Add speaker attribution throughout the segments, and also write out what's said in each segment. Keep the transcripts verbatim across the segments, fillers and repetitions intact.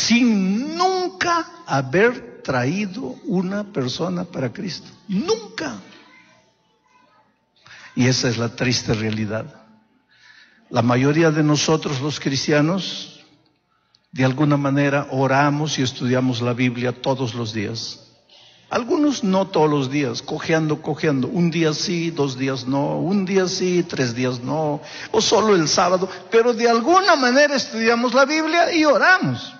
Speaker 1: sin nunca haber traído una persona para Cristo. Nunca. Y esa es la triste realidad. La mayoría de nosotros los cristianos, de alguna manera, oramos y estudiamos la Biblia todos los días. Algunos no todos los días, cojeando, cojeando. Un día sí, dos días no, un día sí, tres días no, o solo el sábado. Pero de alguna manera estudiamos la Biblia y oramos.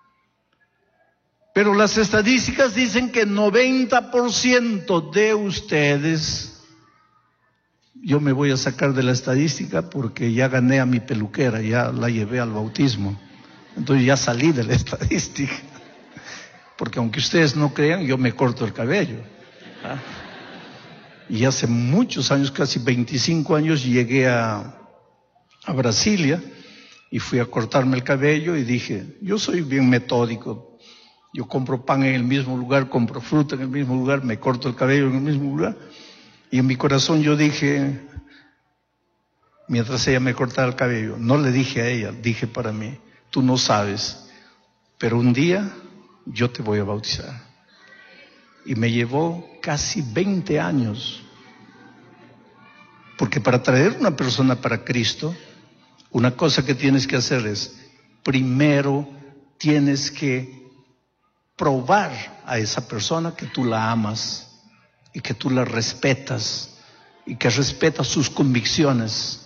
Speaker 1: Pero las estadísticas dicen que noventa por ciento de ustedes, yo me voy a sacar de la estadística porque ya gané a mi peluquera, ya la llevé al bautismo. Entonces ya salí de la estadística. Porque aunque ustedes no crean, yo me corto el cabello. ¿Ah? Y hace muchos años, casi veinticinco años, llegué a, a Brasilia y fui a cortarme el cabello y dije, yo soy bien metódico. Yo compro pan en el mismo lugar, compro fruta en el mismo lugar, me corto el cabello en el mismo lugar. Y en mi corazón yo dije, mientras ella me cortaba el cabello, no le dije a ella, dije para mí, tú no sabes, pero un día yo te voy a bautizar. Y me llevó casi veinte años. Porque para traer una persona para Cristo, una cosa que tienes que hacer es, primero tienes que probar a esa persona que tú la amas y que tú la respetas y que respetas sus convicciones,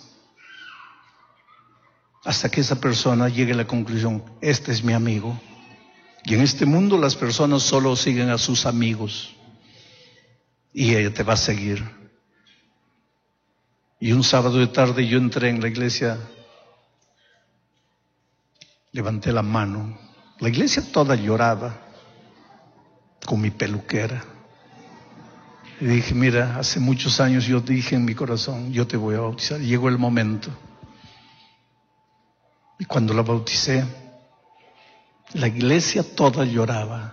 Speaker 1: hasta que esa persona llegue a la conclusión, este es mi amigo. Y en este mundo las personas solo siguen a sus amigos y ella te va a seguir. Y un sábado de tarde yo entré en la iglesia, levanté la mano, la iglesia toda lloraba con mi peluquera. Y dije, mira, hace muchos años yo dije en mi corazón, yo te voy a bautizar. Y llegó el momento. Y cuando la bauticé, la iglesia toda lloraba.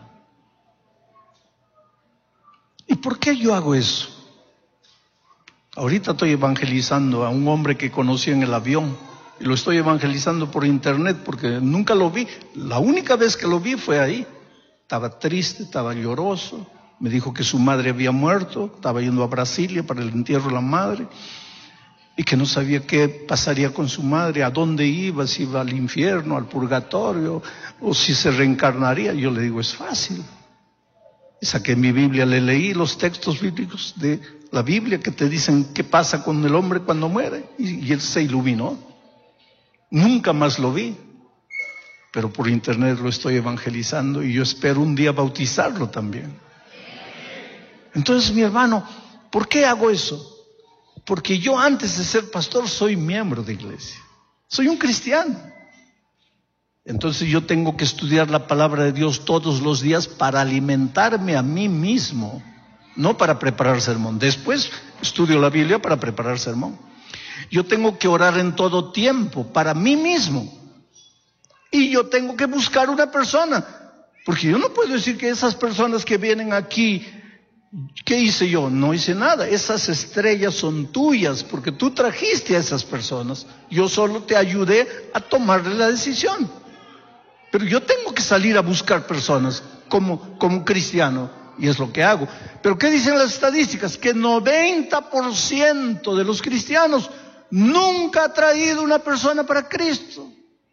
Speaker 1: ¿Y por qué yo hago eso? Ahorita estoy evangelizando a un hombre que conocí en el avión. Y lo estoy evangelizando por internet porque nunca lo vi. La única vez que lo vi fue ahí. Estaba triste, estaba lloroso. Me dijo que su madre había muerto. Estaba yendo a Brasilia para el entierro de la madre. Y que no sabía qué pasaría con su madre, a dónde iba, si iba al infierno, al purgatorio, o si se reencarnaría. Yo le digo, es fácil. Y saqué mi Biblia, le leí los textos bíblicos de la Biblia que te dicen qué pasa con el hombre cuando muere. Y, y él se iluminó. Nunca más lo vi, pero por internet lo estoy evangelizando y yo espero un día bautizarlo también. Entonces, mi hermano, ¿por qué hago eso? Porque yo antes de ser pastor soy miembro de iglesia. Soy un cristiano. Entonces yo tengo que estudiar la palabra de Dios todos los días para alimentarme a mí mismo, no para preparar sermón. Después estudio la Biblia para preparar sermón. Yo tengo que orar en todo tiempo para mí mismo. Y yo tengo que buscar una persona. Porque yo no puedo decir que esas personas que vienen aquí, ¿qué hice yo? No hice nada. Esas estrellas son tuyas porque tú trajiste a esas personas. Yo solo te ayudé a tomar la decisión. Pero yo tengo que salir a buscar personas como, como cristiano y es lo que hago. Pero ¿qué dicen las estadísticas? Que noventa por ciento de los cristianos nunca ha traído una persona para Cristo.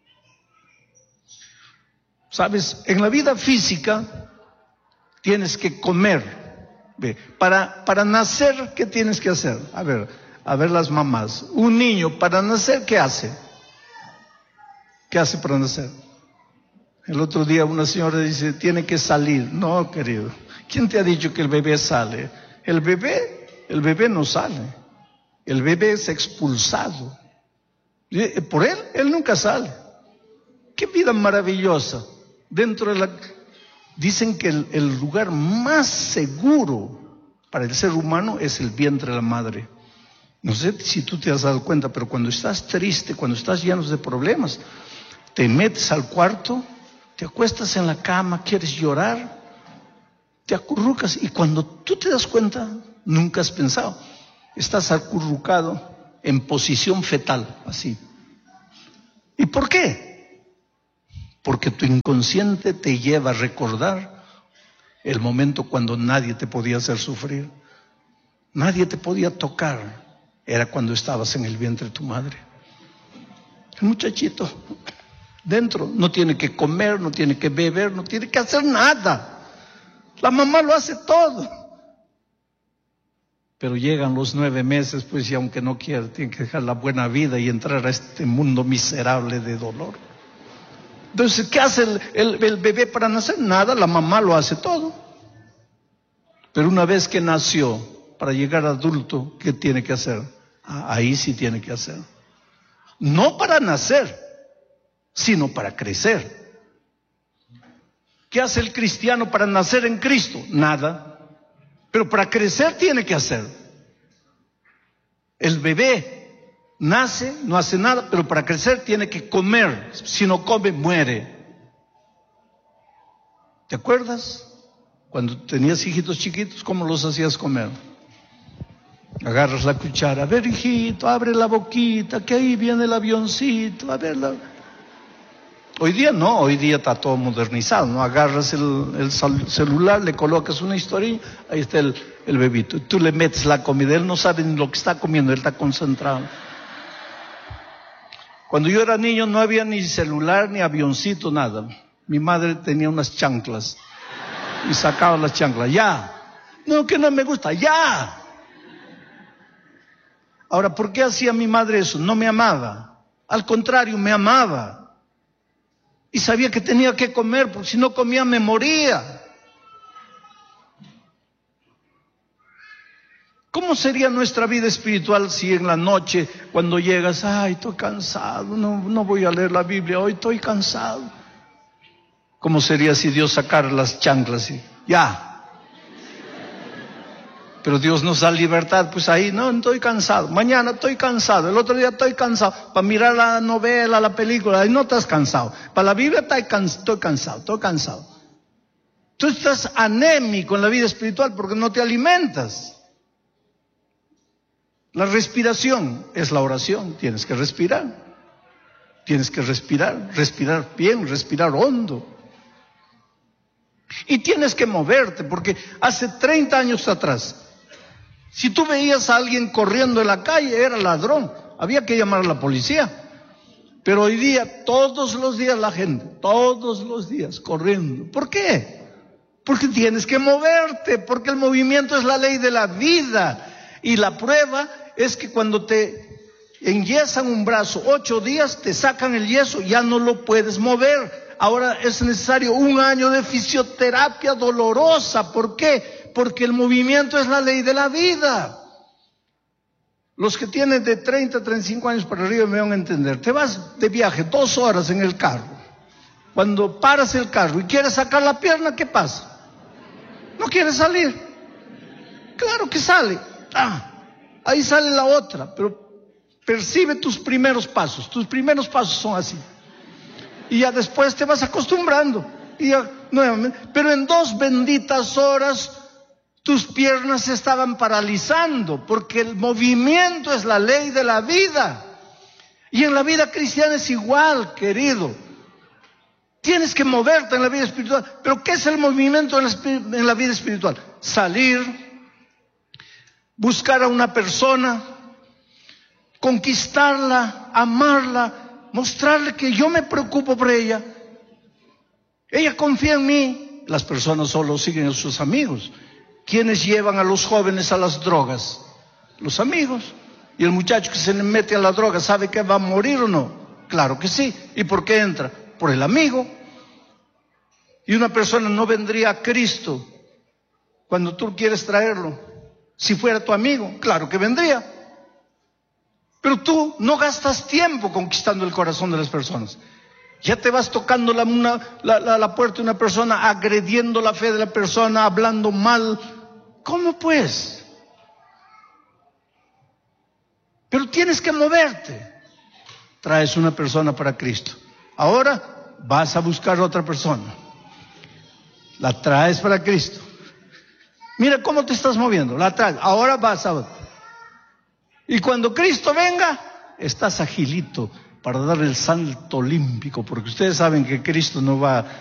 Speaker 1: ¿Sabes? En la vida física tienes que comer. Para, para nacer, ¿qué tienes que hacer? A ver, a ver las mamás. Un niño para nacer, ¿qué hace? ¿Qué hace para nacer? El otro día una señora dice, tiene que salir. No, querido. ¿Quién te ha dicho que el bebé sale? El bebé, el bebé no sale. El bebé es expulsado. Por él, él nunca sale. Qué vida maravillosa. Dentro de la... Dicen que el, el lugar más seguro para el ser humano es el vientre de la madre. No sé si tú te has dado cuenta, pero cuando estás triste, cuando estás lleno de problemas, te metes al cuarto, te acuestas en la cama, quieres llorar, te acurrucas y cuando tú te das cuenta, nunca has pensado, estás acurrucado en posición fetal, así. ¿Y por qué? porque tu inconsciente te lleva a recordar el momento cuando nadie te podía hacer sufrir, nadie te podía tocar, era cuando estabas en el vientre de tu madre. El muchachito dentro no tiene que comer, no tiene que beber, no tiene que hacer nada. La mamá lo hace todo. Pero llegan los nueve meses, pues, y aunque no quiera, tiene que dejar la buena vida y entrar a este mundo miserable de dolor. Entonces, ¿qué hace el, el, el bebé para nacer? Nada, la mamá lo hace todo. Pero una vez que nació, para llegar adulto, ¿qué tiene que hacer? Ah, ahí sí tiene que hacer. No para nacer, sino para crecer. ¿Qué hace el cristiano para nacer en Cristo? Nada. Pero para crecer tiene que hacer. El bebé nace, no hace nada, pero para crecer tiene que comer. Si no come, muere. ¿Te acuerdas? Cuando tenías hijitos chiquitos, ¿cómo los hacías comer? Agarras la cuchara. A ver, hijito, abre la boquita, que ahí viene el avioncito. A ver, la... Hoy día no, hoy día está todo modernizado, ¿no? Agarras el, el celular, le colocas una historia, ahí está el, el bebito. Tú le metes la comida, él no sabe ni lo que está comiendo, él está concentrado. Cuando yo era niño no había ni celular, ni avioncito, nada. Mi madre tenía unas chanclas y sacaba las chanclas. Ya. No, que no me gusta. Ya. Ahora, ¿por qué hacía mi madre eso? No me amaba. Al contrario, me amaba. Y sabía que tenía que comer, porque si no comía me moría. ¿Cómo sería nuestra vida espiritual si en la noche, cuando llegas, ay, estoy cansado, no, no voy a leer la Biblia, hoy estoy cansado? ¿Cómo sería si Dios sacara las chanclas y ya? Pero Dios nos da libertad, pues ahí, no, estoy cansado, mañana estoy cansado, el otro día estoy cansado, para mirar la novela, la película, ahí no estás cansado, para la Biblia estoy cansado, estoy cansado. Tú estás anémico en la vida espiritual porque no te alimentas. La respiración es la oración, tienes que respirar, tienes que respirar, respirar bien, respirar hondo. Y tienes que moverte, porque hace treinta años atrás, si tú veías a alguien corriendo en la calle, era ladrón, había que llamar a la policía. Pero hoy día, todos los días la gente, todos los días corriendo. ¿Por qué? Porque tienes que moverte, porque el movimiento es la ley de la vida. Y la prueba es que cuando te enyesan un brazo ocho días, te sacan el yeso, ya no lo puedes mover. Ahora es necesario un año de fisioterapia dolorosa. ¿Por qué? Porque el movimiento es la ley de la vida. Los que tienen de treinta a treinta y cinco años para arriba me van a entender. Te vas de viaje dos horas en el carro. Cuando paras el carro y quieres sacar la pierna, ¿qué pasa? ¿No quieres salir? Claro que sale. Ah, ahí sale la otra. Pero percibe tus primeros pasos. Tus primeros pasos son así. Y ya después te vas acostumbrando. Y ya, nuevamente. Pero en dos benditas horas tus piernas se estaban paralizando, porque el movimiento es la ley de la vida. Y en la vida cristiana es igual, querido. Tienes que moverte en la vida espiritual. ¿Pero qué es el movimiento en la, en la vida espiritual? Salir, buscar a una persona, conquistarla, amarla, mostrarle que yo me preocupo por ella. Ella confía en mí. Las personas solo siguen a sus amigos. ¿Quiénes llevan a los jóvenes a las drogas? Los amigos. ¿Y el muchacho que se le mete a la droga sabe que va a morir o no? Claro que sí. ¿Y por qué entra? Por el amigo. Y una persona no vendría a Cristo cuando tú quieres traerlo. Si fuera tu amigo, claro que vendría. Pero tú no gastas tiempo conquistando el corazón de las personas. Ya te vas tocando la, una, la, la, la puerta de una persona, agrediendo la fe de la persona, hablando mal. ¿Cómo pues? Pero tienes que moverte. Traes una persona para Cristo. Ahora vas a buscar a otra persona. La traes para Cristo. Mira cómo te estás moviendo. La traes. Ahora vas a otra. Y cuando Cristo venga, estás agilito. para dar el salto olímpico, porque ustedes saben que Cristo no va